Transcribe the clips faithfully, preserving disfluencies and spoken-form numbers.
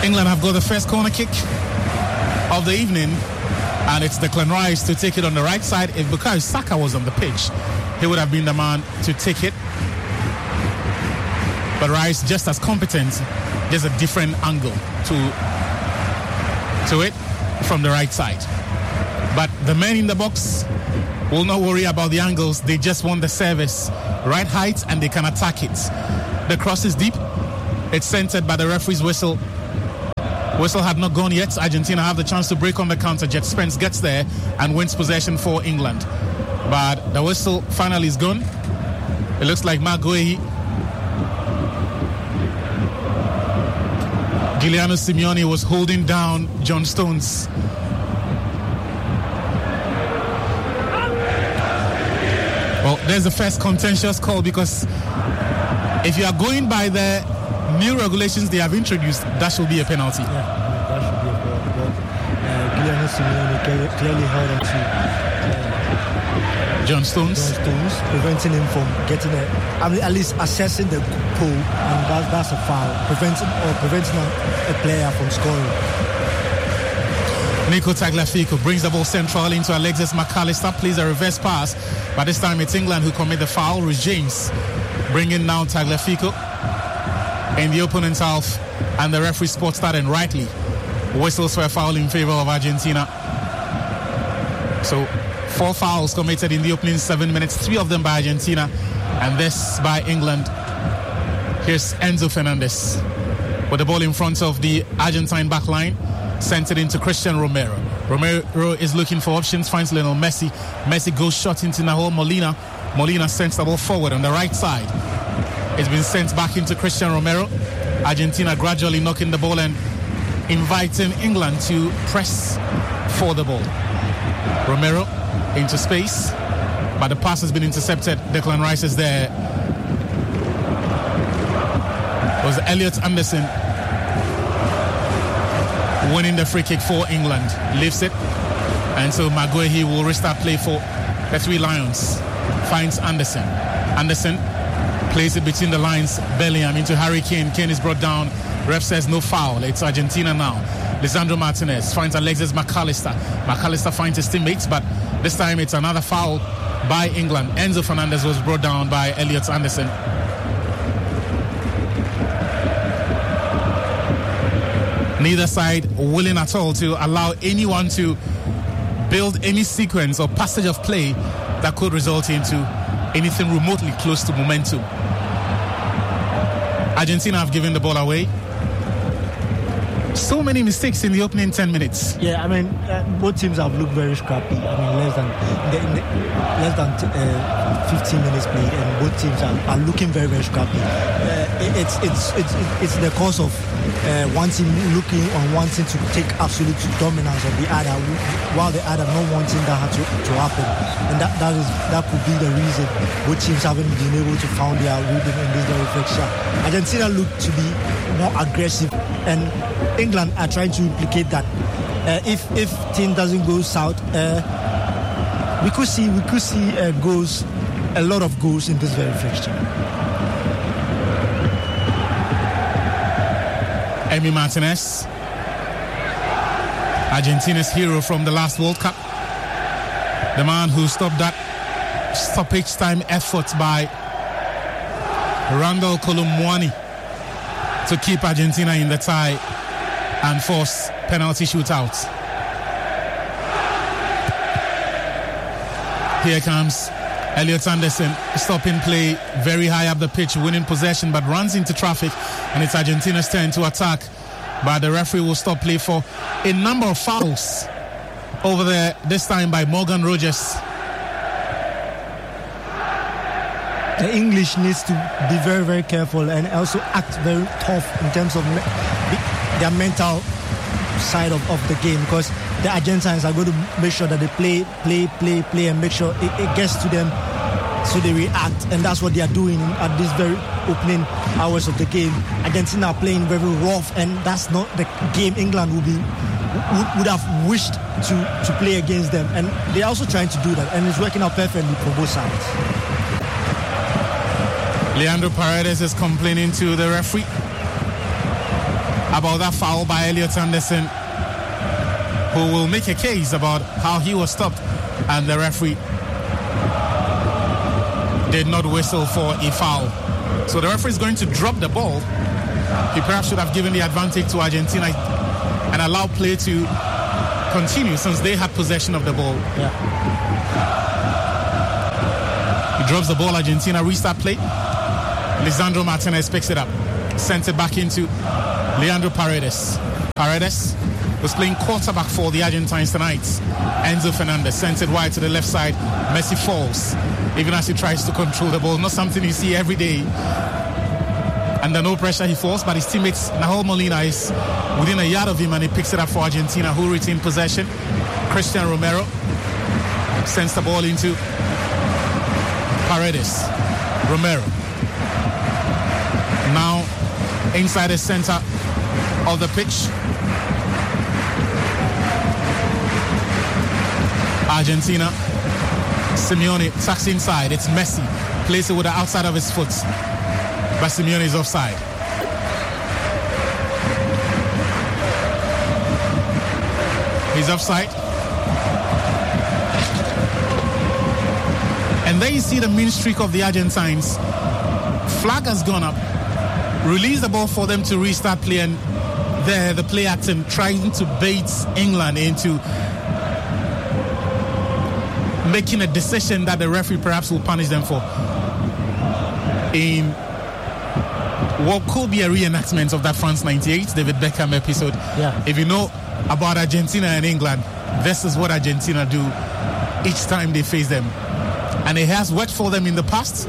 England have got the first corner kick of the evening, and it's Declan Rice to take it on the right side. If Bukayo Saka was on the pitch, he would have been the man to take it. But Rice just as competent, just a different angle to, to it from the right side. But the men in the box will not worry about the angles. They just want the service right height and they can attack it. The cross is deep. It's centered by the referee's whistle. Whistle had not gone yet. Argentina have the chance to break on the counter. Jet Spence gets there and wins possession for England. But the whistle finally is gone. It looks like Marc Guehi, Giuliano Simeone was holding down John Stones. Well, there's the first contentious call, because if you are going by the new regulations they have introduced, that should be a penalty. Yeah, that should be a penalty. But uh, Giuliano Simeone clearly held on to uh, John Stones. John Stones, preventing him from getting a, I mean, at least assessing the pole, and that, that's a foul, preventing or preventing a, a player from scoring. Nico Tagliafico brings the ball central into Alexis Mac Allister, plays a reverse pass, but this time it's England who commit the foul. Rhys James bringing down Tagliafico in the opponent's half, and the referee spots that and rightly whistles for a foul in favour of Argentina. So four fouls committed in the opening seven minutes, three of them by Argentina and this by England. Here's Enzo Fernandez with the ball in front of the Argentine back line, sent it into Christian Romero. Romero is looking for options, finds Lionel Messi. Messi goes shot into Nahuel Molina. Molina sends the ball forward on the right side. It's been sent back into Christian Romero. Argentina gradually knocking the ball and inviting England to press for the ball. Romero into space, but the pass has been intercepted. Declan Rice is there. It was Elliot Anderson winning the free kick for England. Lifts it, and so Marc Guehi will restart play for the Three Lions. Finds Anderson. Anderson plays it between the lines. Bellingham into Harry Kane. Kane is brought down. Ref says no foul. It's Argentina now. Lisandro Martinez finds Alexis Mac Allister. Mac Allister finds his teammates, but this time it's another foul by England. Enzo Fernandez was brought down by Elliot Anderson. Neither side willing at all to allow anyone to build any sequence or passage of play that could result into anything remotely close to momentum. Argentina have given the ball away. So many mistakes in the opening ten minutes. Yeah, I mean, uh, both teams have looked very scrappy. I mean, less than the, the, less than t- uh, fifteen minutes played, and both teams are, are looking very, very scrappy. Uh, it, it's it's it's it's the cause of uh, one team looking on wanting to take absolute dominance of the other, while the other not wanting that to, to happen, and that that is that could be the reason both teams haven't been able to find their rhythm in this very fixture. Argentina look to be more aggressive, and England are trying to implicate that uh, if if team doesn't go south, uh, we could see we could see uh, goals, a lot of goals in this very fixture. Emi Martinez, Argentina's hero from the last World Cup, the man who stopped that stoppage time effort by Randall Kolo Muani to keep Argentina in the tie and force penalty shootouts. Here comes Elliot Anderson, stopping play very high up the pitch, winning possession, but runs into traffic, and it's Argentina's turn to attack. But the referee will stop play for a number of fouls over there, this time by Morgan Rogers. The English needs to be very, very careful and also act very tough in terms of me- their mental side of, of the game, because the Argentines are going to make sure that they play, play, play, play, and make sure it, it gets to them so they react, and that's what they are doing at this very opening hours of the game. Argentina are playing very rough, and that's not the game England would be would, would have wished to, to play against them, and they're also trying to do that, and it's working out perfectly for both sides. Leandro Paredes is complaining to the referee. about that foul by Elliot Anderson, who will make a case about how he was stopped and the referee did not whistle for a foul. So the referee is going to drop the ball. He perhaps should have given the advantage to Argentina and allowed play to continue since they had possession of the ball. Yeah. He drops the ball, Argentina restart play. Lisandro Martinez picks it up, sends it back into Leandro Paredes. Paredes was playing quarterback for the Argentines tonight. Enzo Fernandez sends it wide to the left side. Messi falls, even as he tries to control the ball. Not something you see every day. Under no pressure he falls, but his teammates Nahuel Molina is within a yard of him and he picks it up for Argentina, who retain possession. Christian Romero sends the ball into Paredes. Romero now inside the center of the pitch. Argentina. Simeone tucks inside. It's Messi. Plays it with the outside of his foot. But Simeone is offside. He's offside. And there you see the mean streak of the Argentines. Flag has gone up. Release the ball for them to restart play, and there the play acting trying to bait England into making a decision that the referee perhaps will punish them for in what could be a reenactment of that France ninety-eight David Beckham episode. Yeah. If you know about Argentina and England, this is what Argentina do each time they face them. And it has worked for them in the past.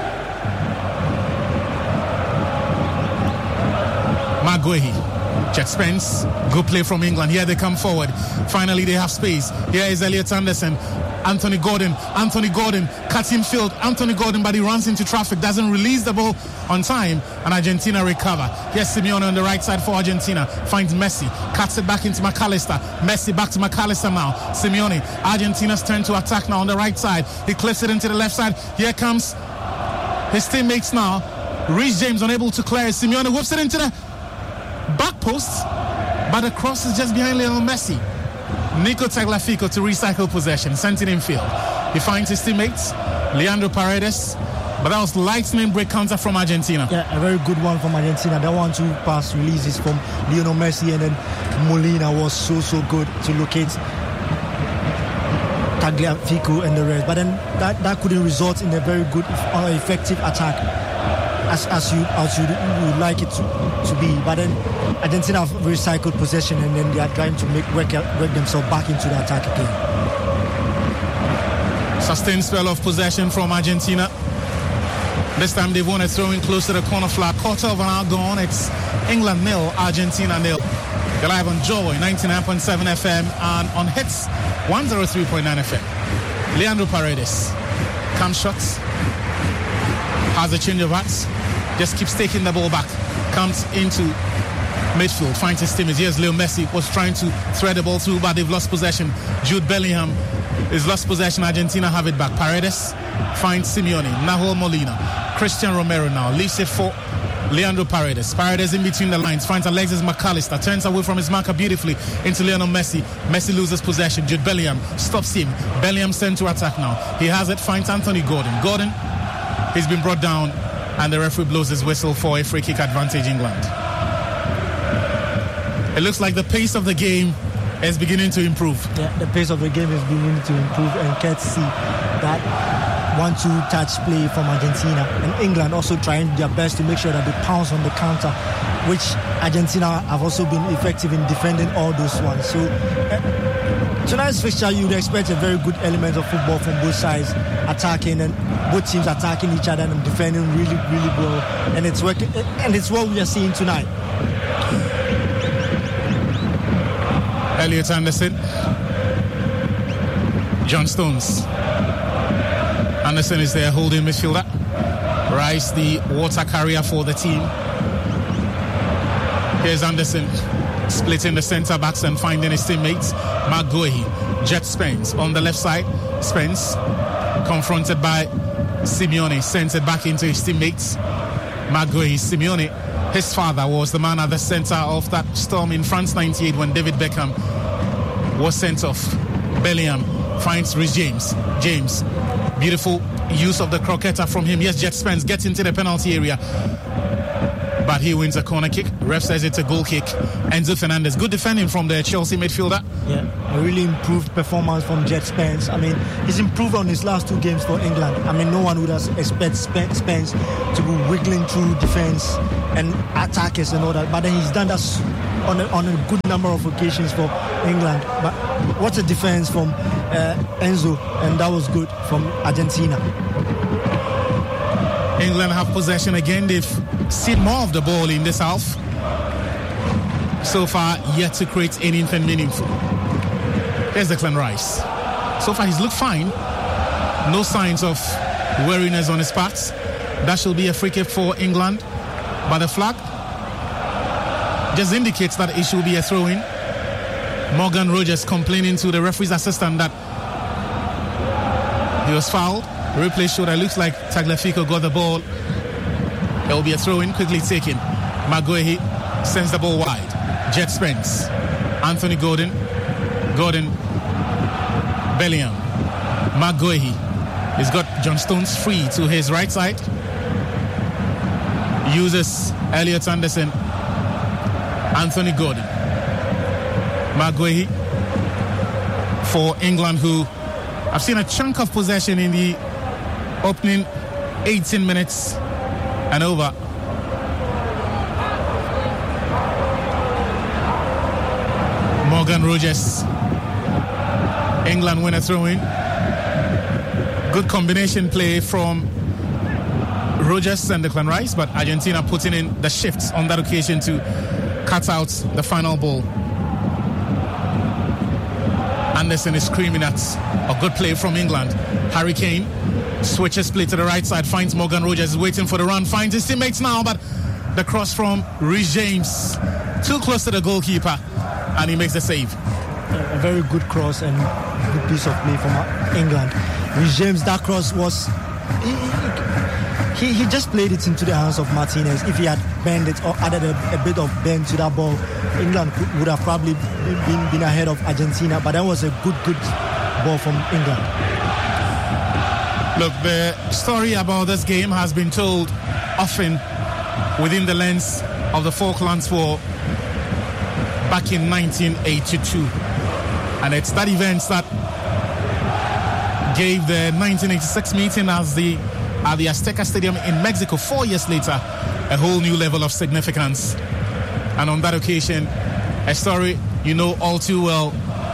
Maguire, Jack Spence, good play from England. Here they come forward. Finally, they have space. Here is Elliot Anderson. Anthony Gordon. Anthony Gordon cuts in field. Anthony Gordon, but he runs into traffic. Doesn't release the ball on time. And Argentina recover. Here's Simeone on the right side for Argentina. Finds Messi. Cuts it back into McAllister. Messi back to McAllister now. Simeone. Argentina's turn to attack now on the right side. He clips it into the left side. Here comes his teammates now. Reece James unable to clear it. Simeone whips it into the back post. But the cross is just behind Lionel Messi. Nico Tagliafico to recycle possession, sent it in field. He finds his teammates, Leandro Paredes, but that was lightning break counter from Argentina. Yeah, a very good one from Argentina. That one two pass releases from Lionel Messi, and then Molina was so so good to locate Tagliafico and the rest. But then that, that couldn't result in a very good, uh, effective attack as as you as you would like it to, to be. But then Argentina have recycled possession, and then they are trying to make work, work themselves back into the attack again. Sustained spell of possession from Argentina. This time they've won a throw in close to the corner flag. Quarter of an hour gone. It's England nil, Argentina nil. You're live on Joy ninety-nine point seven F M and on Hits one oh three point nine F M. Leandro Paredes. Cam shots. Has a change of hearts. Just keeps taking the ball back. Comes into midfield. Finds his teammates. Here's Leo Messi. Was trying to thread the ball through, but they've lost possession. Jude Bellingham is lost possession. Argentina have it back. Paredes finds Simeone. Nahuel Molina. Christian Romero now leaves it for Leandro Paredes. Paredes in between the lines. Finds Alexis McAllister. Turns away from his marker beautifully into Lionel Messi. Messi loses possession. Jude Bellingham stops him. Bellingham sent to attack now. He has it. Finds Anthony Gordon. Gordon, he's been brought down, and the referee blows his whistle for a free kick advantage England. It looks like the pace of the game is beginning to improve. Yeah, the pace of the game is beginning to improve, and courtesy that one two touch play from Argentina, and England also trying their best to make sure that they pounce on the counter, which Argentina have also been effective in defending all those ones. So uh, tonight's fixture, you would expect a very good element of football from both sides, attacking, and both teams attacking each other and defending really really well, and it's working, and it's what we are seeing tonight. Elliot Anderson. John Stones. Anderson is there holding midfielder. Rice, the water carrier for the team. Here's Anderson splitting the centre backs and finding his teammates. Maguire, Jet Spence on the left side. Spence confronted by Simeone, sends it back into his teammates. Maguire, Simeone His father was the man at the center of that storm in France ninety-eight when David Beckham was sent off. Bellingham finds Reece James. James, beautiful use of the croqueta from him. Yes, Jet Spence gets into the penalty area, but he wins a corner kick. Ref says it's a goal kick. Enzo Fernandez, good defending from the Chelsea midfielder. Yeah, a really improved performance from Jet Spence. I mean, he's improved on his last two games for England. I mean, no one would have expected Spence to be wiggling through defense and attackers and all that, but then he's done that on a, on a good number of occasions for England. But what a defense from uh, Enzo, and that was good from Argentina. England have possession again. They've seen more of the ball in this half. So far, yet to create anything meaningful. There's Declan Rice. So far, he's looked fine. No signs of weariness on his parts. That should be a free kick for England. But the flag just indicates that it should be a throw-in. Morgan Rogers complaining to the referee's assistant that he was fouled. Replay showed that it looks like Tagliafico got the ball. It will be a throw-in, quickly taken. Maguire sends the ball wide. Jet Spence. Anthony Gordon. Gordon. Bellingham. Maguire. He's got John Stones free to his right side. Uses Elliot Anderson. Anthony Gordon. Maguire for England, who I've seen a chunk of possession in the opening eighteen minutes and over. Morgan Rogers. England win a throw-in. Good combination play from Rogers and Declan Rice, but Argentina putting in the shifts on that occasion to cut out the final ball. Anderson is screaming at a good play from England. Harry Kane switches play to the right side, finds Morgan Rogers, is waiting for the run, finds his teammates now, but the cross from Reece James, too close to the goalkeeper, and he makes the save. A very good cross and good piece of play from England. Reece James, that cross was... He, he, he just played it into the hands of Martinez. If he had bent it or added a, a bit of bend to that ball, England would have probably been, been ahead of Argentina, but that was a good, good ball from England. Look, the story about this game has been told often within the lens of the Falklands War back in nineteen eighty-two. And it's that event that gave the nineteen eighty-six meeting as the at the Azteca Stadium in Mexico four years later a whole new level of significance. And on that occasion, a story you know all too well,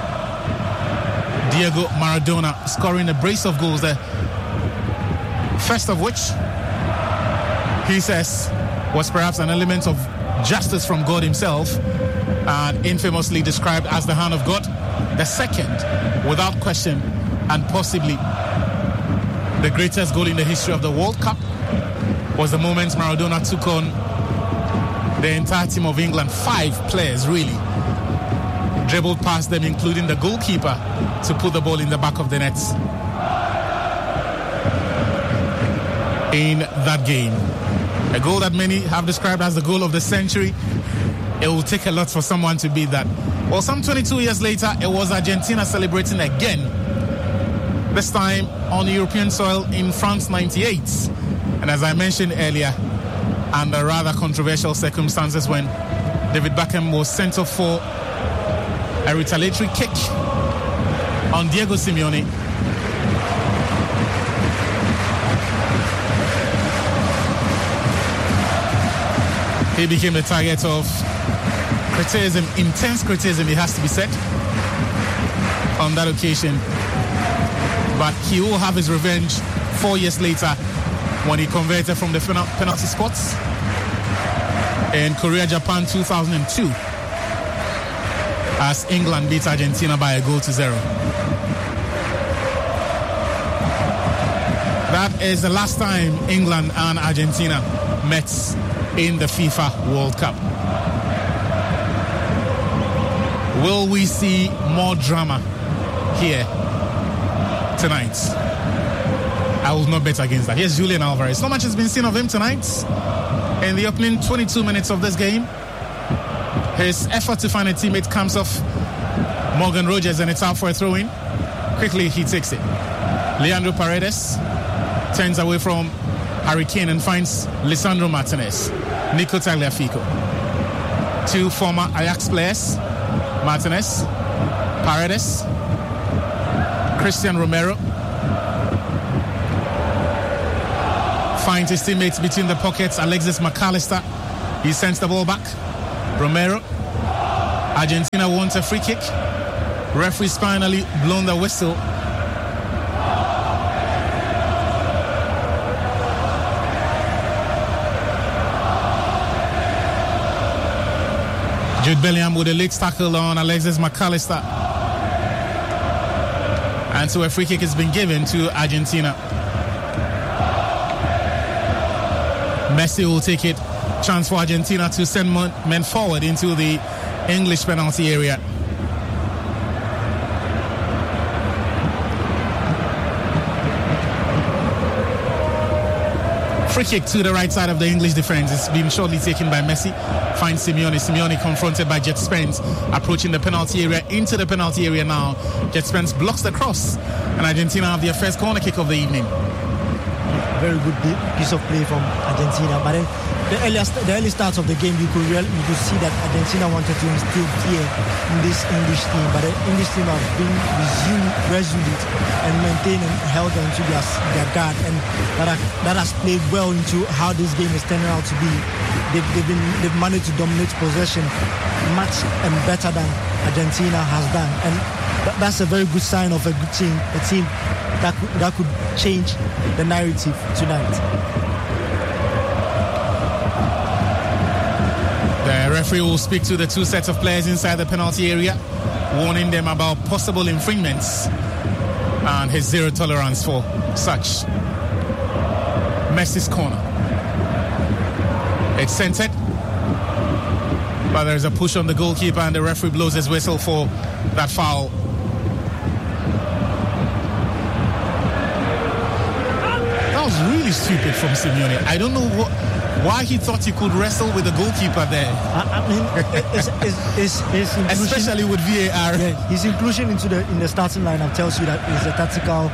Diego Maradona scoring a brace of goals, the first of which he says was perhaps an element of justice from God himself and infamously described as the hand of God. The second, without question, and possibly the greatest goal in the history of the World Cup, was the moment Maradona took on the entire team of England, five players really, dribbled past them, including the goalkeeper, to put the ball in the back of the net in that game. A goal that many have described as the goal of the century. It will take a lot for someone to beat that. Well, some twenty-two years later, it was Argentina celebrating again, this time on European soil in France ninety-eight. And as I mentioned earlier, under rather controversial circumstances when David Beckham was sent off for a retaliatory kick on Diego Simeone. He became the target of criticism, intense criticism, it has to be said, on that occasion. But he will have his revenge four years later when he converted from the penalty spots in Korea-Japan two thousand two as England beat Argentina by a goal to zero. That is the last time England and Argentina met in the FIFA World Cup. Will we see more drama here tonight? I will not bet against that. Here's Julian Alvarez. Not much has been seen of him tonight. In the opening twenty-two minutes of this game, his effort to find a teammate comes off Morgan Rogers and it's out for a throw-in. Quickly, he takes it. Leandro Paredes turns away from Harry Kane and finds Lisandro Martinez. Nico Tagliafico. Two former Ajax players, Martinez, Paredes, Christian Romero. Finds his teammates between the pockets. Alexis McAllister. He sends the ball back. Romero. Argentina wants a free kick. Referee's finally blown the whistle. Jude Bellingham with a late tackle on Alexis McAllister. And so a free kick has been given to Argentina. Messi will take it. Chance for Argentina to send men forward into the English penalty area. Free kick to the right side of the English defense. It's been shortly taken by Messi. Finds Simeone. Simeone confronted by Jet Spence. Approaching the penalty area. Into the penalty area now. Jet Spence blocks the cross. And Argentina have their first corner kick of the evening. Very good piece of play from Argentina. But then the early, the early starts of the game, you could real, you could see that Argentina wanted to instill fear in this English team. But the English team have been resumed, resolute and maintained and held on to their, their guard. And that, are, that has played well into how this game is turning out to be. They've, they've, been, they've managed to dominate possession much and better than Argentina has done. And that, that's a very good sign of a good team, a team that could, that could change the narrative tonight. The referee will speak to the two sets of players inside the penalty area, warning them about possible infringements and his zero tolerance for such. Messi's corner. It's centered, but there's a push on the goalkeeper and the referee blows his whistle for that foul. Really stupid from Simeone. I don't know what, why he thought he could wrestle with the goalkeeper there. I, I mean, it's, it's, it's, it's inclusion, especially with V A R. Yeah, his inclusion into the in the starting lineup tells you that it's a tactical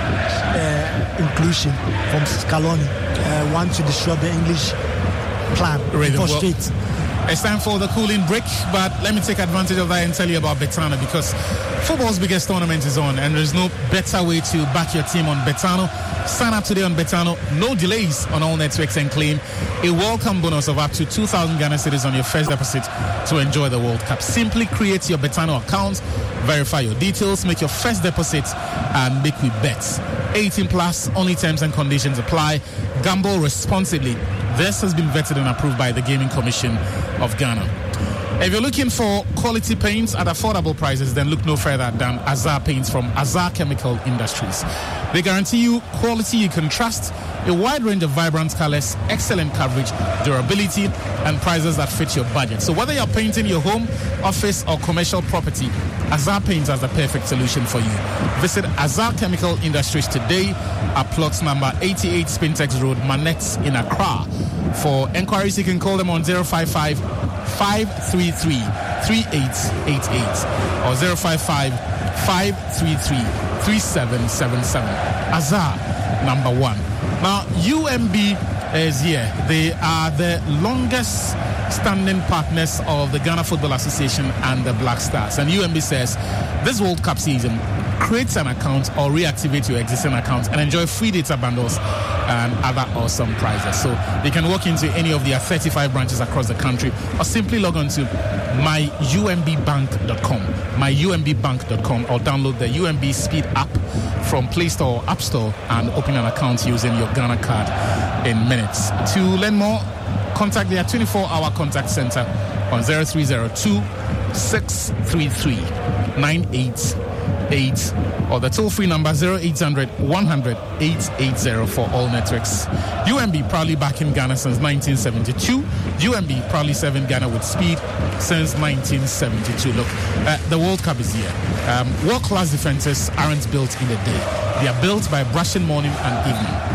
uh, inclusion from Scaloni, uh, want to disrupt the English plan. Rhythm. For straight. Well, it's time for the cooling break, but let me take advantage of that and tell you about Betano, because football's biggest tournament is on and there's no better way to back your team on Betano. Sign up today on Betano. No delays on all networks and claim a welcome bonus of up to two thousand Ghana cedis on your first deposit to enjoy the World Cup. Simply create your Betano account, verify your details, make your first deposit, and make with bets. eighteen plus, only terms and conditions apply. Gamble responsibly. This has been vetted and approved by the Gaming Commission of Ghana. If you're looking for quality paints at affordable prices, then look no further than Azar Paints from Azar Chemical Industries. They guarantee you quality you can trust, a wide range of vibrant colors, excellent coverage, durability, and prices that fit your budget. So whether you're painting your home, office, or commercial property, Azar Paints has the perfect solution for you. Visit Azar Chemical Industries today at plot number eighty-eight Spintex Road, Manette in Accra. For enquiries, you can call them on zero five five, five three three, three eight eight eight or zero five five, five three three, three seven seven seven. Azar, number one. Now, U M B is here. They are the longest standing partners of the Ghana Football Association and the Black Stars. And U M B says this World Cup season, create an account or reactivate your existing account and enjoy free data bundles and other awesome prizes. So you can walk into any of their thirty-five branches across the country or simply log on to my u m b bank dot com, my u m b bank dot com, or download the U M B Speed app from Play Store or App Store and open an account using your Ghana card in minutes. To learn more, contact their twenty-four hour contact center on zero three zero two, six three three, nine eight eight or the toll-free number zero eight hundred, one hundred, eight eight zero for all networks. U M B proudly back in Ghana since nineteen seventy-two. U M B proudly serving Ghana with speed since nineteen seventy-two. Look, uh, the World Cup is here. Um, world-class defenses aren't built in a day. They are built by brushing morning and evening.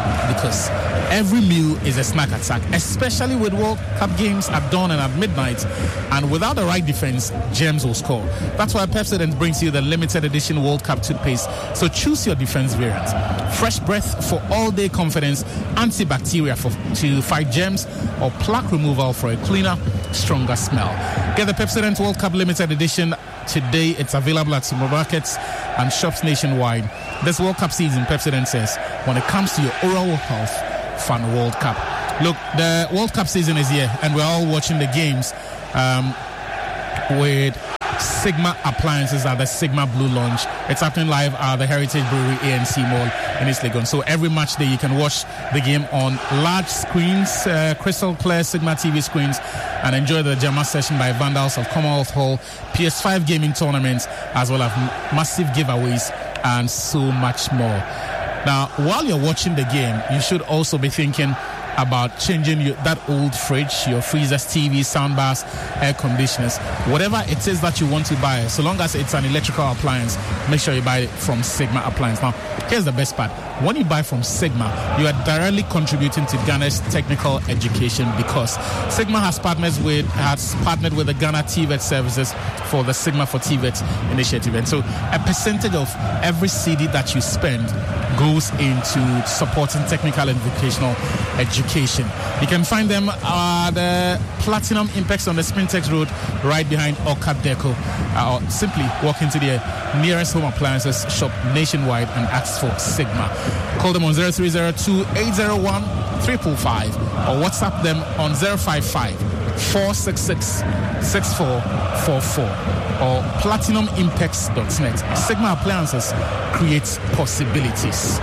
because every meal is a snack attack, especially with World Cup games at dawn and at midnight. And without the right defense, germs will score. That's why Pepsodent brings you the limited edition World Cup toothpaste. So choose your defense variant. Fresh breath for all-day confidence, antibacterial for, to fight germs, or plaque removal for a cleaner, stronger smell. Get the Pepsodent World Cup limited edition today. It's available at supermarkets and shops nationwide. This World Cup season, Pepsodent says, when it comes to your oral health, fun World Cup. Look, the World Cup season is here, and we're all watching the games um, with Sigma Appliances at the Sigma Blue Launch. It's happening live at the Heritage Brewery A N C Mall in East Legon. So every match day you can watch the game on large screens, uh, crystal clear Sigma T V screens, and enjoy the Jama session by Vandals of Commonwealth Hall, P S five gaming tournaments, as well as massive giveaways and so much more. Now, while you're watching the game, you should also be thinking about changing your, that old fridge, your freezers, T V, soundbars, air conditioners, whatever it is that you want to buy. So long as it's an electrical appliance, make sure you buy it from Sigma Appliance. Now, here's the best part. When you buy from Sigma, you are directly contributing to Ghana's technical education, because Sigma has partnered with has partnered with the Ghana T V E T services for the Sigma for T V E T initiative. And so a percentage of every C D that you spend goes into supporting technical and vocational education. You can find them at the Platinum Impex on the Spintex Road, right behind Orchard Deco, uh, or simply walk into the nearest home appliances shop nationwide and ask for Sigma. Call them on zero three zero two, eight zero one, three four five or WhatsApp them on zero five five, four six six, six four four four or platinum impex dot net. Sigma Appliances creates possibilities.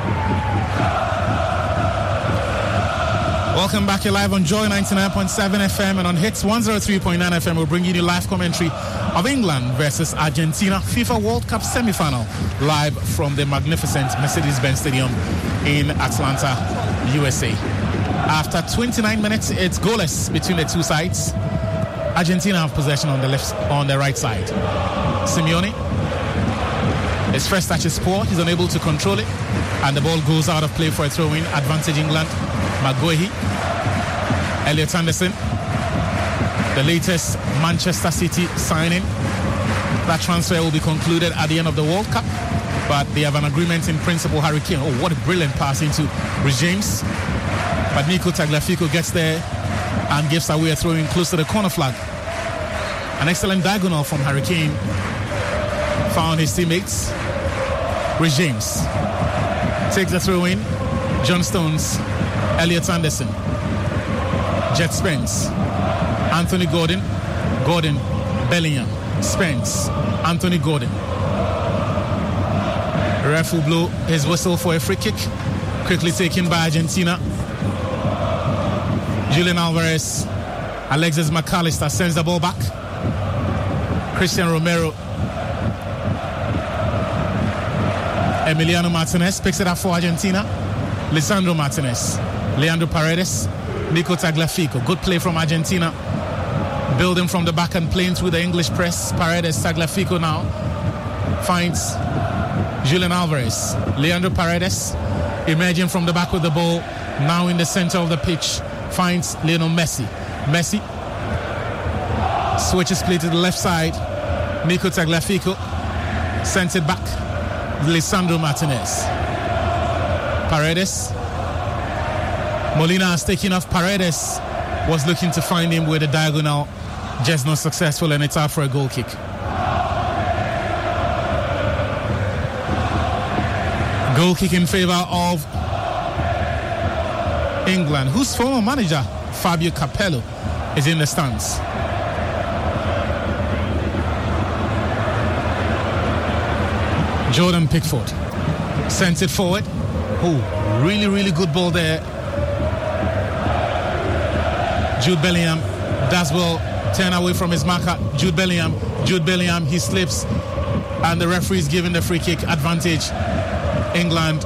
Welcome back. You're live on Joy ninety-nine point seven F M and on Hits one oh three point nine F M. We're bringing you live commentary of England versus Argentina FIFA World Cup semi-final, live from the magnificent Mercedes-Benz Stadium in Atlanta, U S A. After twenty-nine minutes, it's goalless between the two sides. Argentina have possession on the left, on the right side. Simeone, his first touch is poor. He's unable to control it, and the ball goes out of play for a throw-in. Advantage England. Maguire, Elliot Anderson, the latest Manchester City signing. That transfer will be concluded at the end of the World Cup, but they have an agreement in principle. Harry Kane, oh, what a brilliant pass into Rhys James. But Nico Tagliafico gets there and gives away a throw-in close to the corner flag. An excellent diagonal from Harry Kane. Found his teammates. Rhys James takes the throw-in. John Stones, Elliot Anderson, Jet Spence, Anthony Gordon, Gordon, Bellingham, Spence, Anthony Gordon. Ref will blow his whistle for a free kick, quickly taken by Argentina. Julian Alvarez, Alexis McAllister sends the ball back. Christian Romero, Emiliano Martinez picks it up for Argentina. Lisandro Martinez, Leandro Paredes, Nico Tagliafico. Good play from Argentina. Building from the back and playing through the English press. Paredes, Tagliafico now finds Julian Alvarez. Leandro Paredes emerging from the back with the ball. Now in the center of the pitch finds Lionel Messi. Messi switches play to the left side. Nico Tagliafico sends it back. Lisandro Martinez. Paredes. Molina has taken off. Paredes was looking to find him with a diagonal, just not successful, and it's out for a goal kick. Goal kick in favor of England, whose former manager, Fabio Capello, is in the stands. Jordan Pickford sends it forward. Oh, really, really good ball there. Jude Bellingham does well, turn away from his marker. Jude Bellingham, Jude Bellingham, he slips, and the referee is giving the free kick. Advantage, England.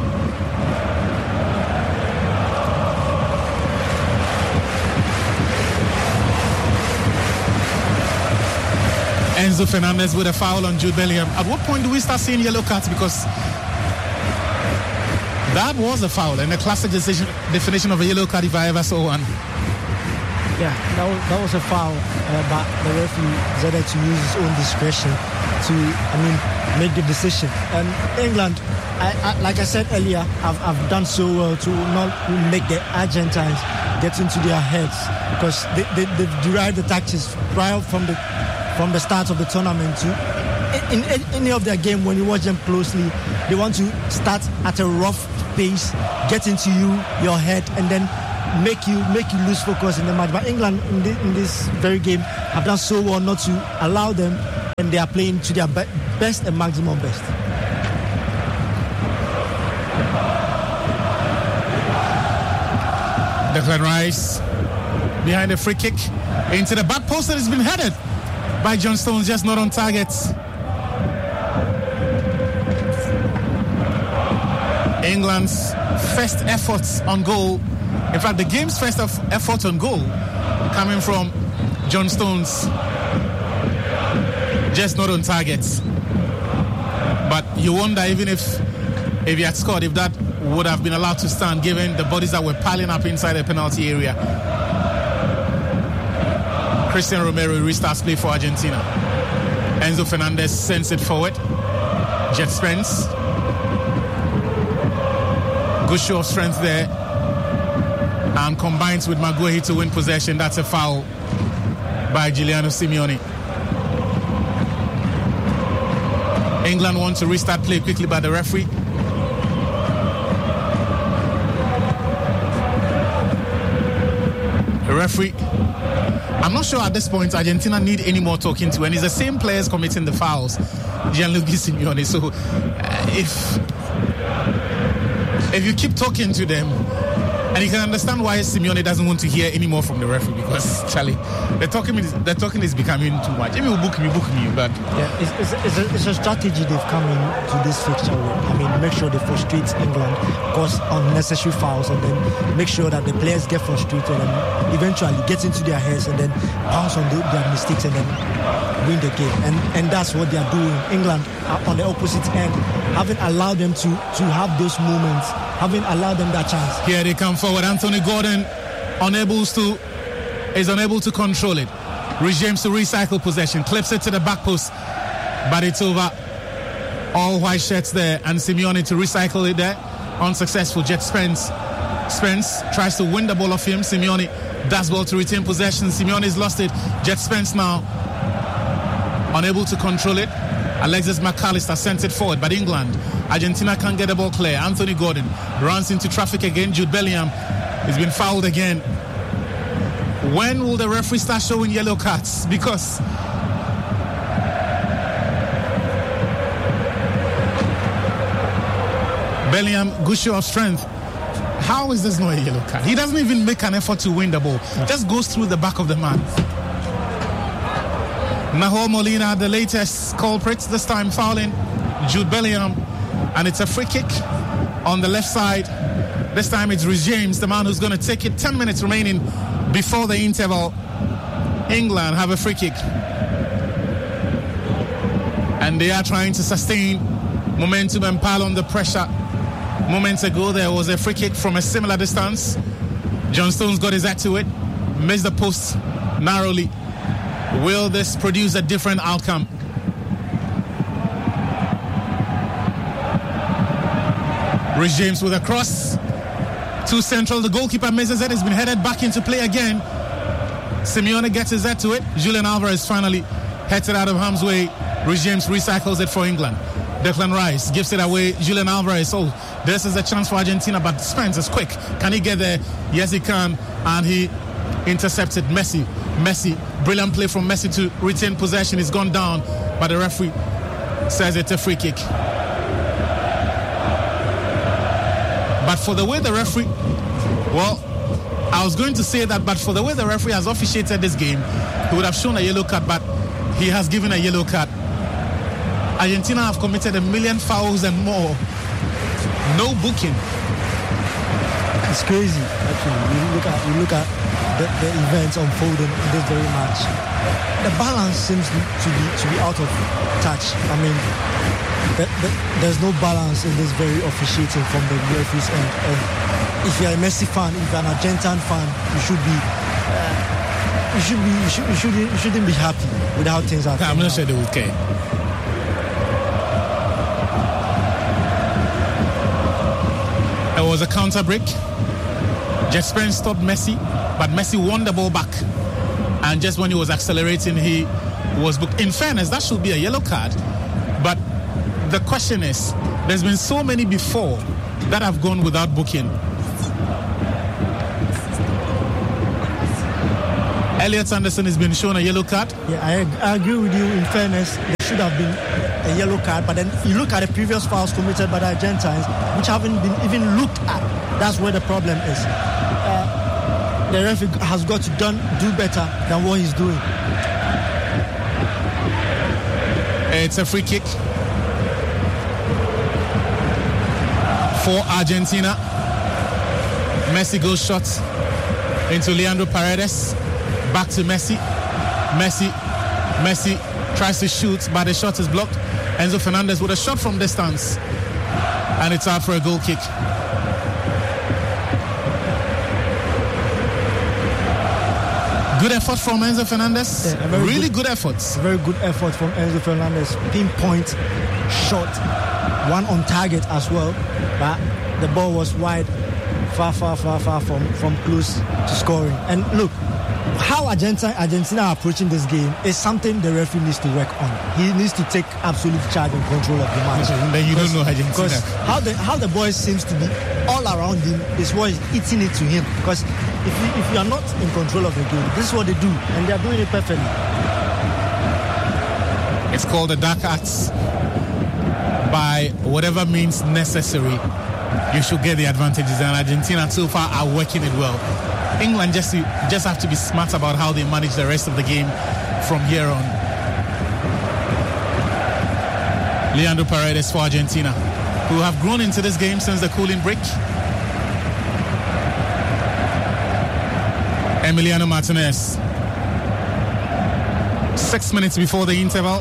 Enzo Fernandez with a foul on Jude Bellingham. At what point do we start seeing yellow cards? Because That was a foul and a classic decision, definition of a yellow card if I ever saw one. Yeah, that was, that was a foul, uh, but the referee decided to use his own discretion to, I mean, make the decision. And England, I, I, like I said earlier, I've, I've done so well to not make the Argentines get into their heads, because they, they, they've derived the tactics right from the from the start of the tournament. To in, in any of their game, when you watch them closely, they want to start at a rough pace, get into you, your head, and then make you make you lose focus in the match. But England in, the, in this very game have done so well not to allow them, and they are playing to their be- best and maximum best. Declan Rice behind a free kick into the back post, and it's been headed by John Stones, just not on target. England's first efforts on goal, in fact the game's first effort on goal, coming from John Stones, just not on target. But you wonder, even if if he had scored, if that would have been allowed to stand, given the bodies that were piling up inside the penalty area. Christian Romero restarts play for Argentina. Enzo Fernandez sends it forward. Jet Spence. Good show of strength there, and combines with Maguire to win possession. That's a foul by Giuliano Simeone. England want to restart play quickly, by the referee. The referee, I'm not sure at this point Argentina need any more talking to, and it's the same players committing the fouls, Gianluigi Simeone. So uh, if if you keep talking to them, and you can understand why Simeone doesn't want to hear any more from the referee, because Charlie, the talking is the talking is becoming too much. If you book me, book me, but yeah, it's, it's, it's, a, it's a strategy they've come into this fixture with. I mean, make sure they frustrate England, cause unnecessary fouls, and then make sure that the players get frustrated and eventually get into their heads and then bounce on the, their mistakes and then win the game. And and that's what they are doing. England are on the opposite end, haven't allowed them to to have those moments, haven't allowed them that chance. Here they come forward. Anthony Gordon unable to is unable to control it. Rhys James to recycle possession, clips it to the back post, but it's over. All white shirts there, and Simeone to recycle it there, unsuccessful. Jet Spence Spence tries to win the ball off him. Simeone does well to retain possession. Simeone's lost it. Jet Spence now unable to control it. Alexis McAllister sent it forward, but England, Argentina can't get the ball clear. Anthony Gordon runs into traffic again. Jude Bellingham has been fouled again. When will the referee start showing yellow cards? Because Bellingham, good show of strength. How is this not a yellow card? He doesn't even make an effort to win the ball. Just goes through the back of the man. Nahuel Molina, the latest culprit, this time fouling Jude Bellingham, and it's a free kick on the left side. This time it's Rhys James, the man who's going to take it. ten minutes remaining before the interval. England have a free kick, and they are trying to sustain momentum and pile on the pressure. Moments ago there was a free kick from a similar distance. John Stones got his hat to it, missed the post narrowly. Will this produce a different outcome? Rhys James with a cross. Too central. The goalkeeper misses it. It's been headed back into play again. Simeone gets his head to it. Julian Alvarez finally heads it out of harm's way. Rhys James recycles it for England. Declan Rice gives it away. Julian Alvarez. Oh, this is a chance for Argentina, but Spence is quick. Can he get there? Yes, he can. And he intercepted Messi. Messi, brilliant play from Messi to retain possession. It's gone down, but the referee says it's a free kick. But for the way the referee, well, I was going to say that, but for the way the referee has officiated this game, he would have shown a yellow card, but he has given a yellow card. Argentina have committed a million fouls and more. No booking. It's crazy, actually. You look at, you look at the, the events unfolding in this very match. the balance seems to be to be out of touch. I mean, the, the, there's no balance in this very officiating from the referees end. And if you're a Messi fan, if you're an Argentine fan, you should be. Uh, you should be. You, should, you shouldn't. You shouldn't be happy with how things are. I'm not sure they would care. There was a counter break. Jesper stopped Messi, but Messi won the ball back. And just when he was accelerating, he was booked. In fairness, that should be a yellow card. But the question is, there's been so many before that have gone without booking. Elliot Anderson has been shown a yellow card. Yeah, I, I agree with you. In fairness, there should have been a yellow card. But then you look at the previous fouls committed by the Argentines, which haven't been even looked at. That's where the problem is. Uh, the referee has got to done, do better than what he's doing. It's a free kick for Argentina. Messi goes shot into Leandro Paredes. Back to Messi. Messi. Messi tries to shoot, but the shot is blocked. Enzo Fernandez with a shot from distance. And it's out for a goal kick. Good effort from Enzo Fernandez. Yeah, really good, good effort. Very good effort from Enzo Fernandez. Pinpoint shot. One on target as well. But the ball was wide. Far, far, far, far from, from close to scoring. And look, how Argentina, Argentina are approaching this game is something the referee needs to work on. He needs to take absolute charge and control of the match. Then you don't know Argentina. Because how the how the boy seems to be all around him is what is eating it to him. Because if you, if you are not in control of the game, this is what they do, and they are doing it perfectly. It's called the dark arts. By whatever means necessary, you should get the advantages, and Argentina so far are working it well. England just just have to be smart about how they manage the rest of the game from here on. Leandro Paredes for Argentina, who have grown into this game since the cooling break. Emiliano Martinez. Six minutes before the interval.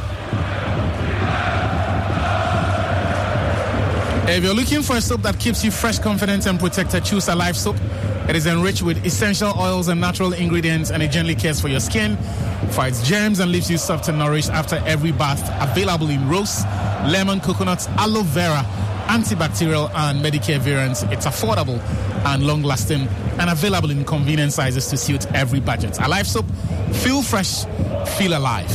If you're looking for a soap that keeps you fresh, confident, and protected, choose a Life soap. It is enriched with essential oils and natural ingredients, and it gently cares for your skin, fights germs, and leaves you soft and nourished after every bath. Available in rose, lemon, coconut, aloe vera, antibacterial, and Medicare variants. It's affordable and long-lasting, and available in convenient sizes to suit every budget. A Life soap. Feel fresh, feel alive.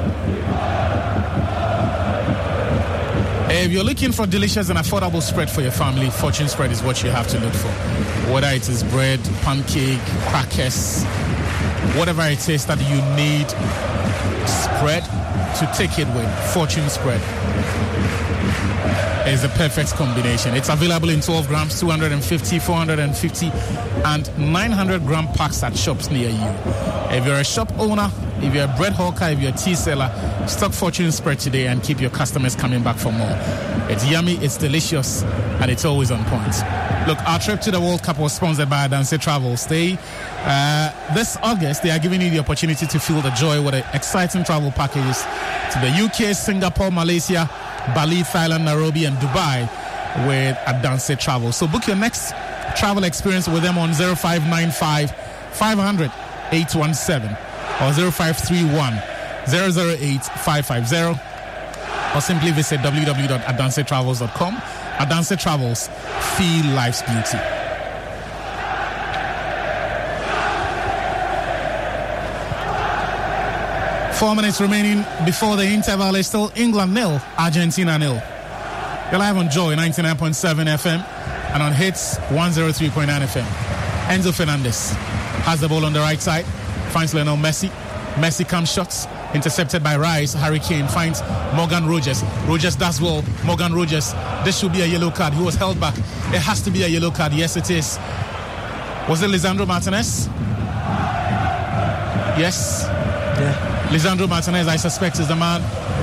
If you're looking for delicious and affordable spread for your family, Fortune Spread is what you have to look for. Whether it is bread, pancake, crackers, whatever it is that you need spread to take it with, Fortune Spread is the perfect combination. It's available in twelve grams, two hundred fifty, four hundred fifty, and nine hundred gram packs at shops near you. If you're a shop owner, if you're a bread hawker, if you're a tea seller, stock Fortune Spread today and keep your customers coming back for more. It's yummy, it's delicious, and it's always on point. Look, our trip to the World Cup was sponsored by Adanse Travel. Stay. Uh, this August, they are giving you the opportunity to feel the joy with exciting travel packages to the U K, Singapore, Malaysia, Bali, Thailand, Nairobi, and Dubai with Adanse Travel. So book your next travel experience with them on zero five nine five, five hundred, eight one seven or zero five three one, zero zero eight, five five zero, or simply visit w w w dot adanse travels dot com. Adanse Travels, feel life's beauty. Four minutes remaining before the interval. Is still England nil, Argentina nil. You're live on Joy ninety-nine point seven F M and on Hits one oh three point nine F M. Enzo Fernandez has the ball on the right side, finds Lionel Messi. Messi comes shots, intercepted by Rice. Harry Kane finds Morgan Rogers. Rogers does well. Morgan Rogers. This should be a yellow card. He was held back. It has to be a yellow card. Yes, it is. Was it Lisandro Martinez? Yes. Yeah. Lisandro Martinez, I suspect, is the man.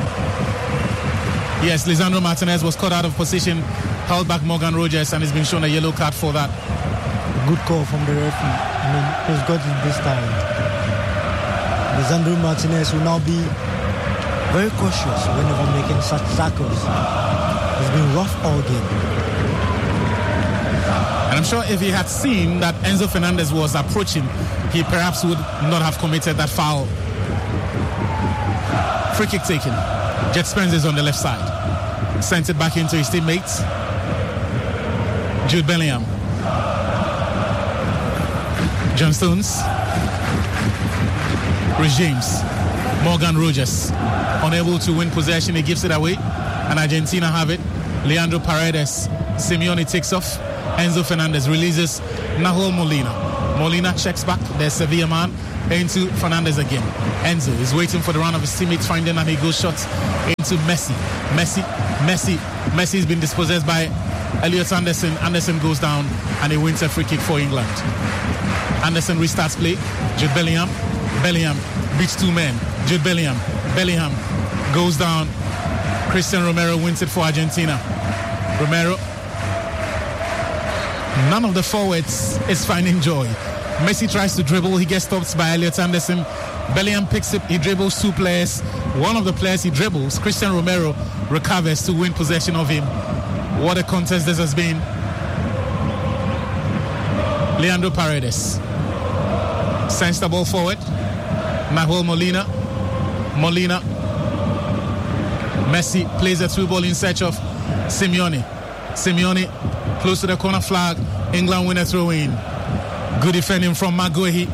Yes, Lisandro Martinez was caught out of position, held back Morgan Rogers, and has been shown a yellow card for that. Good call from the referee. I mean, he's got it this time. Lisandro Martinez will now be very cautious whenever making such tackles. It's been rough all game. And I'm sure if he had seen that Enzo Fernandez was approaching, he perhaps would not have committed that foul. Free kick taken. Jet Spence is on the left side. Sent it back into his teammates. Jude Bellingham. John Stones. Rhys James. Morgan Rogers. Unable to win possession, he gives it away. And Argentina have it. Leandro Paredes. Simeone takes off. Enzo Fernandez releases Nahuel Molina. Molina checks back. There's Sevilla man into Fernandez again. Enzo is waiting for the run of his teammates, finding and he goes shots into Messi. Messi, Messi, Messi has been dispossessed by Elliot Anderson. Anderson goes down and he wins a free kick for England. Anderson restarts play. Jude Bellingham. Bellingham beats two men. Jude Bellingham. Bellingham goes down. Christian Romero wins it for Argentina. Romero. None of the forwards is finding joy. Messi tries to dribble. He gets stopped by Elliot Anderson. Bellingham picks up. He dribbles two players. One of the players he dribbles, Christian Romero, recovers to win possession of him. What a contest this has been. Leandro Paredes sends the ball forward. Nahuel Molina. Molina. Messi plays a through ball in search of Simeone. Simeone close to the corner flag. England win a throw in. Good defending from Maguire.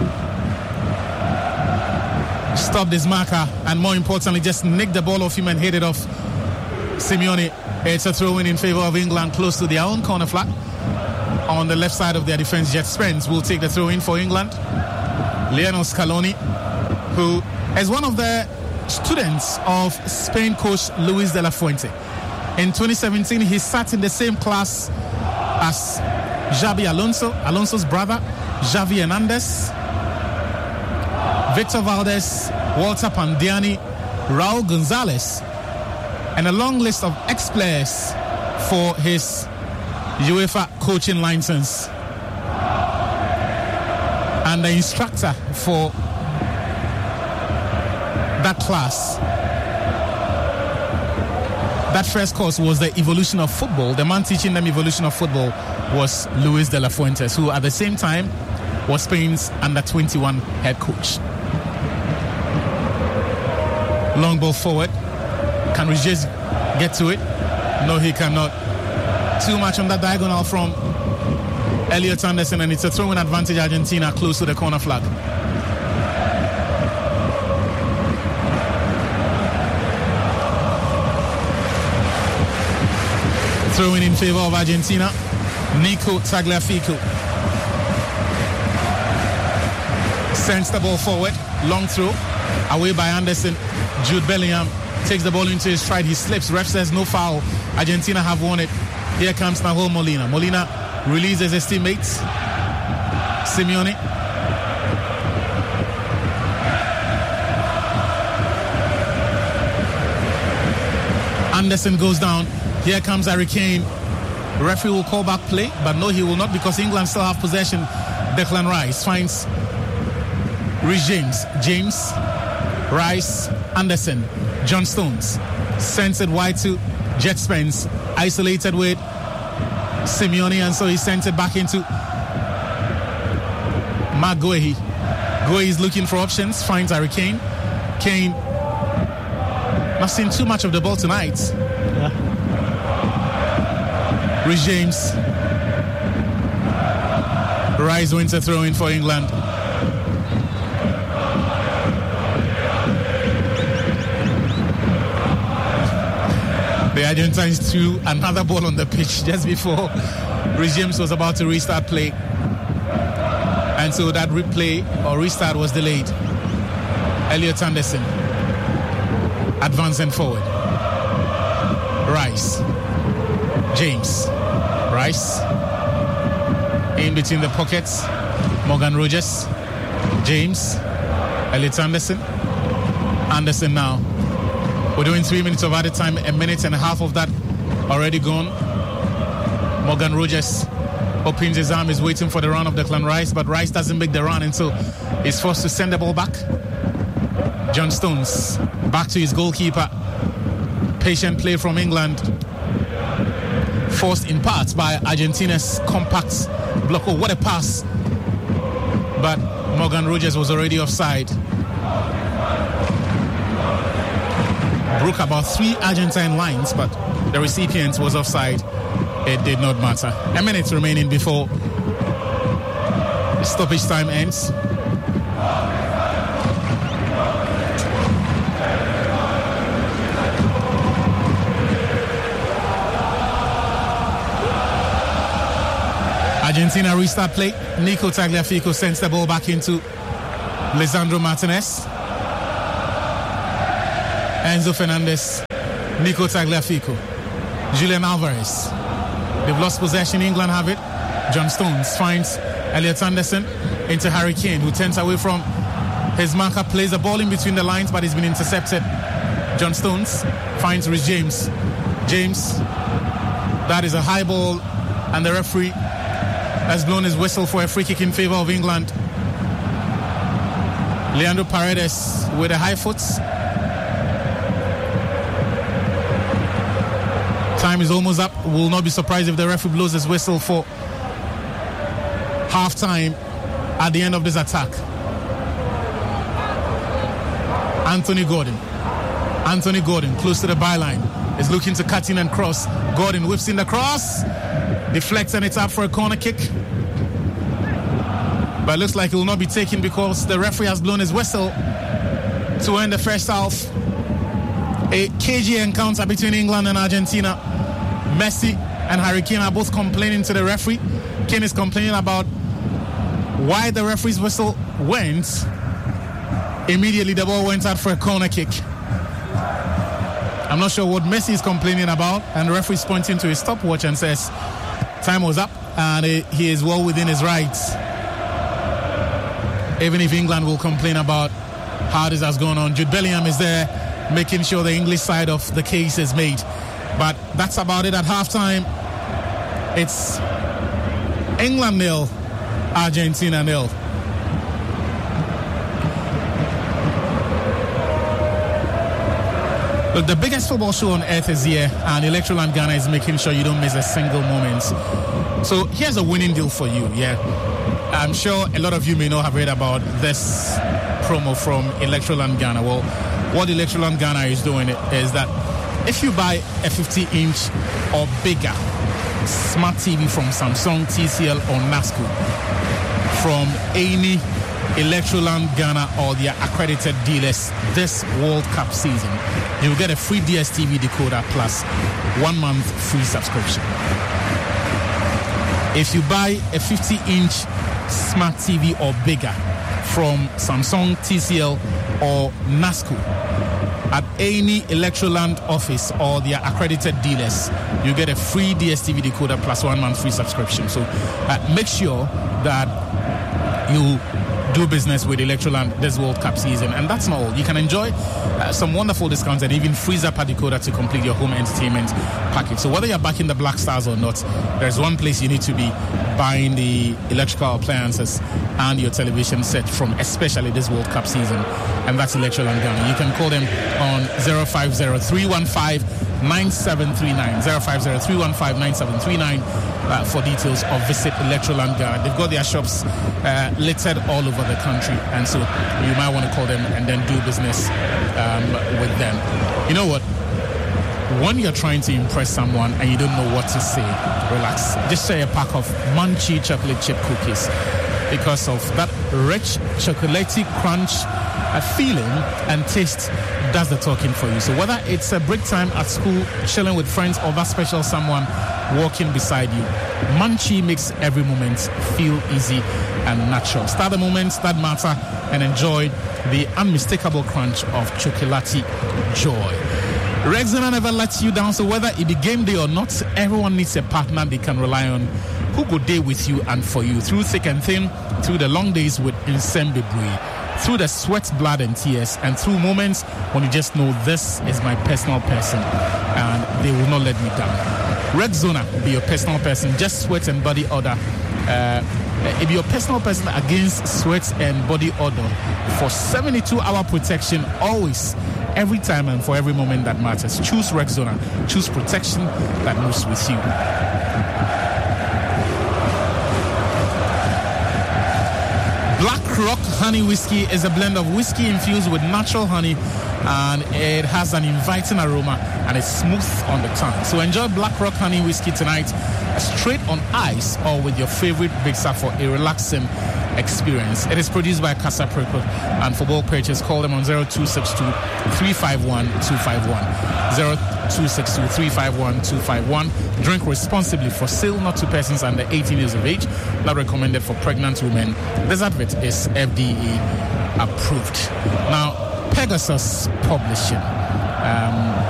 Stopped his marker and more importantly just nicked the ball off him and hit it off Simeone. It's a throw in in favor of England close to their own corner flag. On the left side of their defense, Jet Spence will take the throw in for England. Lionel Scaloni, who is one of the students of Spain coach Luis de la Fuente. In twenty seventeen, he sat in the same class as Xabi Alonso, Alonso's brother, Xavi Hernandez, Victor Valdez, Walter Pandiani, Raul Gonzalez, and a long list of ex-players for his UEFA coaching license. And the instructor for that class, that first course was the evolution of football. The man teaching them evolution of football was Luis de la Fuentes, who at the same time was Spain's under twenty-one head coach. Long ball forward. Can Rhys James get to it? No, he cannot. Too much on that diagonal from Elliot Anderson, and it's a throw-in advantage Argentina close to the corner flag. Throw-in in favor of Argentina. Nico Tagliafico sends the ball forward. Long throw. Away by Anderson. Jude Bellingham takes the ball into his stride. He slips. Ref says no foul. Argentina have won it. Here comes Nahuel Molina. Molina releases his teammates. Simeone. Anderson goes down. Here comes Harry Kane. Referee will call back play, but no, he will not because England still have possession. Declan Rice finds Rhys James. James, Rice, Anderson, John Stones. Sends it wide to Jet Spence. Isolated with Simeone, and so he sends it back into Marc Guehi. Guehi is looking for options, finds Harry Kane. Kane not seen too much of the ball tonight. Yeah. Rhys James. Rice wins a throw in for England. The Argentines threw another ball on the pitch just before Rhys James was about to restart play. And so that replay or restart was delayed. Elliot Anderson advancing forward. Rice. James. Rice. In between the pockets. Morgan Rogers. James. Elliot Anderson. Anderson now. We're doing three minutes of added time, a minute and a half of that already gone. Morgan Rogers opens his arm, is waiting for the run of Declan Rice, but Rice doesn't make the run, and so he's forced to send the ball back. John Stones back to his goalkeeper. Patient play from England, forced in part by Argentina's compact block. Oh, what a pass! But Morgan Rogers was already offside. Broke about three Argentine lines, but the recipient was offside. It did not matter. A minute remaining before stoppage time ends. Argentina restart play. Nico Tagliafico sends the ball back into Lisandro Martinez. Enzo Fernandez, Nico Tagliafico, Julian Alvarez. They've lost possession. England have it. John Stones finds Elliot Anderson into Harry Kane, who turns away from his marker, plays the ball in between the lines, but he's been intercepted. John Stones finds Rhys James. James, that is a high ball, and the referee has blown his whistle for a free kick in favor of England. Leandro Paredes with a high foot. Time is almost up. Will not be surprised if the referee blows his whistle for half-time at the end of this attack. Anthony Gordon. Anthony Gordon, close to the byline, is looking to cut in and cross. Gordon whips in the cross, deflects, and it's up for a corner kick. But it looks like it will not be taken because the referee has blown his whistle to end the first half. A cagey encounter between England and Argentina. Messi and Harry Kane are both complaining to the referee. Kane is complaining about why the referee's whistle went. Immediately the ball went out for a corner kick. I'm not sure what Messi is complaining about, and the referee is pointing to his stopwatch and says time was up, and he is well within his rights. Even if England will complain about how this has gone on, Jude Bellingham is there making sure the English side of the case is made. But that's about it at halftime. It's England nil, Argentina nil. Look, the biggest football show on earth is here, and Electroland Ghana is making sure you don't miss a single moment. So here's a winning deal for you, yeah. I'm sure a lot of you may not have heard about this promo from Electroland Ghana. Well, what Electroland Ghana is doing is that if you buy a fifty inch or bigger smart T V from Samsung, T C L or NASCO from any Electroland Ghana or their accredited dealers this World Cup season, you will get a free D S T V decoder plus one month free subscription. If you buy a fifty inch smart T V or bigger from Samsung, T C L or NASCO at any Electroland office or their accredited dealers, you get a free D S T V decoder plus one month free subscription. So uh, make sure that you do business with Electroland this World Cup season. And that's not all. You can enjoy uh, some wonderful discounts and even free Zappa decoder to complete your home entertainment package. So whether you're backing the Black Stars or not, there's one place you need to be buying the electrical appliances and your television set from, especially this World Cup season, and that's Electroland Ghana. You can call them on zero five zero, three one five, nine seven three nine, zero five zero, three one five, nine seven three nine uh, for details, or visit Electroland Ghana. They've got their shops uh, littered all over the country, and so you might want to call them and then do business um, with them. You know what? When you're trying to impress someone and you don't know what to say, relax. Just share a pack of Munchie chocolate chip cookies, because of that rich chocolatey crunch a feeling and taste does the talking for you. So whether it's a break time at school, chilling with friends, or that special someone walking beside you, Munchie makes every moment feel easy and natural. Start the moments that matter and enjoy the unmistakable crunch of chocolatey joy. Rexona never lets you down, so whether it be game day or not, everyone needs a partner they can rely on who go day with you and for you through thick and thin, through the long days with Nsembibwe, through the sweat, blood and tears, and through moments when you just know this is my personal person and they will not let me down. Rexona will be your personal person. Just sweat and body odor uh, Uh, it be your personal person against sweat and body odor for seventy-two hour protection always, every time and for every moment that matters. Choose Rexona. Choose protection that moves with you. Black Rock Honey Whiskey is a blend of whiskey infused with natural honey, and it has an inviting aroma and it's smooth on the tongue. So enjoy Black Rock Honey Whiskey tonight, straight on ice or with your favorite mixer for a relaxing experience. It is produced by Casa Preco, and for bulk purchase, call them on zero two six two, three five one, two five one. zero two six two, three five one, two five one. Drink responsibly. For sale not to persons under eighteen years of age. Not recommended for pregnant women. This advert is F D A approved. Now, Pegasus Publishing. Um,